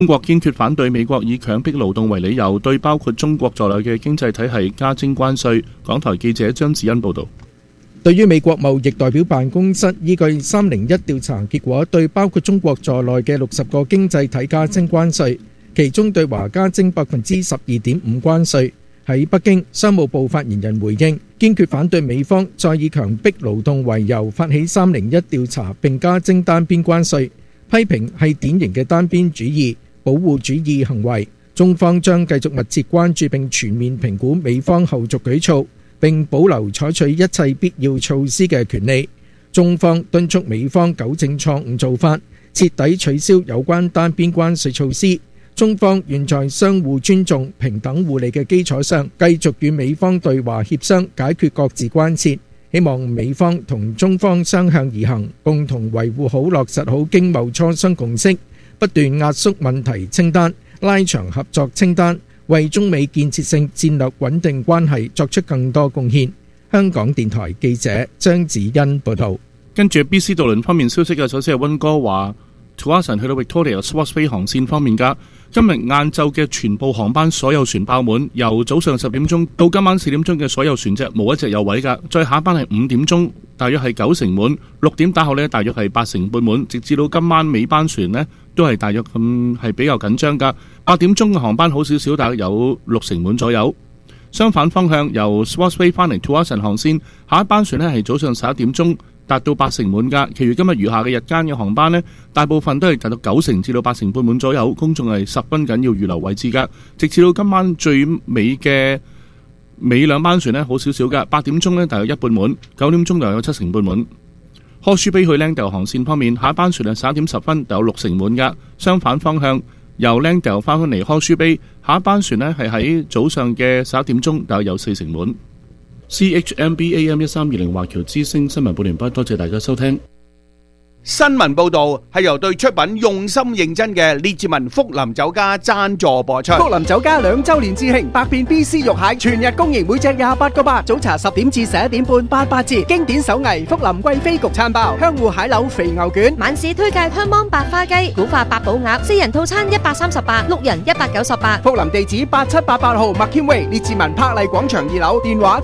中國堅決反對美國以強迫勞動為理由對包括中國在內嘅經濟體系加徵關稅。港台記者張子欣報道。 對於美國貿易代表辦公室依據301調查結果，對包括中國在內嘅60個經濟體加徵關稅，其中對華加徵12.5%關稅。喺北京，商務部發言人回應，堅決反對美方再以強迫勞動為由發起301調查並加徵單邊關稅，批評係典型嘅單邊主義、保護主義行為。中方將繼續密切關注並全面評估美方後續舉措，並保留採取一切必要措施嘅權利。中方敦促美方糾正錯誤做法，徹底取消有關單邊關稅措施。中方願在相互尊重、平等互利嘅基礎上，繼續與美方對話協商，解決各自關切。希望美方同中方相向而行，共同維護好、落實好經貿磋商共識，不斷壓縮問題清單，拉長合作清單，為中美建設性戰略穩定關係作出更多貢獻。香港電台記者張子欣報道。 跟住 BC 渡輪方面消息嘅，首先係溫哥華 Tsawwassen 去到 Victoria Swartz Bay 航線方面㗎。今日晏晝嘅全部航班所有船爆滿，由早上10點鐘到今晚4點鐘嘅所有船隻冇一隻有位㗎。再下一班係5點鐘，大約係9成滿；6點打後呢，大約係8成半滿，直至到今晚尾班船呢，都係大約咁係比較緊張㗎。8點鐘嘅航班好少少，大約有6成滿左右。相反方向由 Swartz Bay 翻嚟 Tsawwassen 航線，下一班船呢係早上11點鐘。達到8成滿㗎，其餘今日餘下嘅日間嘅航班呢，大部分都係達到9成至到8成半滿左右，公眾係十分緊要預留位置㗎。直至到今晚最尾嘅尾兩班船呢，好少少㗎，8點鐘呢大約一半滿，9點鐘就有7成半滿。Horseshoe Bay 去 Langdale 航線方面，下一班船係11點10分，就有6成滿㗎。相反方向由 Langdale 翻嚟 Horseshoe Bay，下一班船呢係喺早上嘅11點鐘，就有4成滿。CHMB AM 1320華僑之聲新聞報聯播，多謝大家收聽。 新聞報道係由對出品用心認真嘅列治文福林酒家贊助播出。 福林酒家2周年致慶，百變 BC 肉蟹全日供應，每隻28個8，早茶10點至11點半88折。經典手藝福林貴妃焗餐包、香芋蟹柳肥牛卷， 晚市推介香芒白花雞、古法八寶鴨，4人套餐138，六人198。 福林地址8788號麥謙威列治文柏麗廣場2樓，電話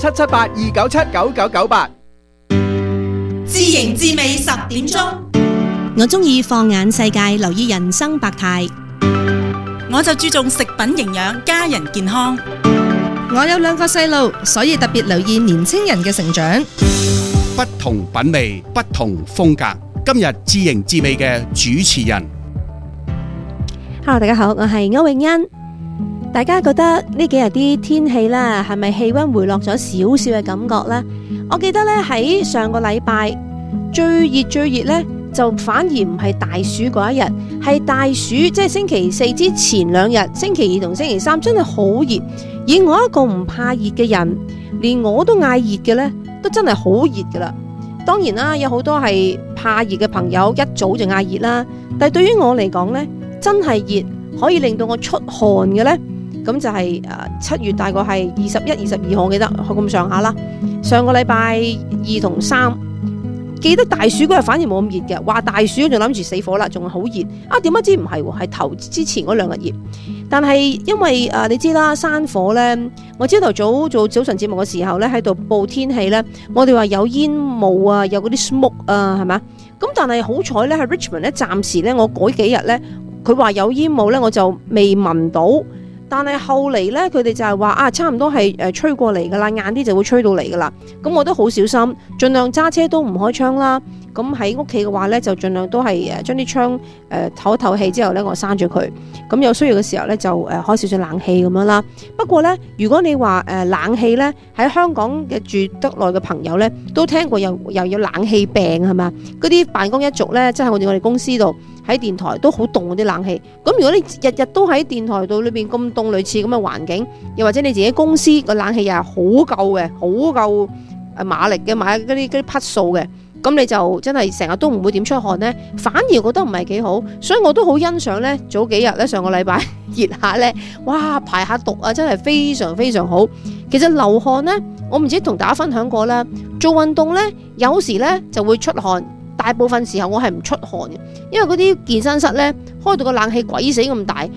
778-297-9998。 知型知味10點鐘， 我中意放眼世界，留意人生百態。 我就注重食品營養，家人健康。 我有2個細路，所以特別留意年青人嘅成長。 不同品味，不同風格。今日知型知味嘅主持人 ，Hello， 大家好，我係歐永欣。大家覺得呢幾日啲天氣啦，係咪氣溫回落咗少少嘅感覺呢？我記得咧喺上個禮拜最熱呢，就反而唔係大暑嗰一日，係大暑即係星期4之前2日，星期2同星期3真係好熱。以我一個唔怕熱嘅人，連我都嗌熱嘅呢，都真係好熱噶啦。當然啦，有好多係怕熱嘅朋友一早就嗌熱啦，但係對於我嚟講呢，真係熱可以令到我出汗嘅呢。咁就係7月大概係21、22號，我記得咁上下啦。上個禮拜2同3，記得大暑嗰日反而冇咁熱嘅，話大暑仲諗住死火啦，仲係好熱啊！點不知唔係喎，係頭之前嗰2日熱。但係因為你知啦，山火呢，我朝頭早做早晨節目嘅時候呢，喺度報天氣呢，我哋話有煙霧啊，有嗰啲 smoke 啊，係咪？咁但係好彩呢，喺 Richmond 呢，暫時呢，我嗰幾日呢，佢話有煙霧呢，我就未聞到。但係後嚟呢，佢哋就係話差唔多係吹過嚟噶啦，晏啲就會吹到嚟噶啦。咁我都好小心，盡量揸車都唔開窗啦。咁喺屋企嘅話呢，就盡量都係將啲窗透一透氣之後呢，我閂咗佢。咁有需要嘅時候呢，就開少少冷氣咁樣啦。不過呢，如果你話冷氣呢，喺香港嘅住得耐嘅朋友呢，都聽過又有冷氣病係嘛？嗰啲辦公一族呢，即係我哋公司度喺電台都好凍嗰啲冷氣。咁如果你日日都喺電台度裏邊咁凍，類似咁嘅環境，又或者你自己公司個冷氣又係好夠嘅，好夠馬力嘅，買嗰啲匹數嘅。咁你就真係成日都唔會點出汗呢，反而覺得唔係幾好，所以我都好欣賞呢。早幾日呢，上個禮拜熱下呢，哇排下毒啊，真係非常非常好。其實流汗呢，我唔知同大家分享過啦，做運動呢，有時呢就會出汗， 大部分時候我係唔出汗嘅，因為嗰啲健身室呢，開到個冷氣鬼死咁大，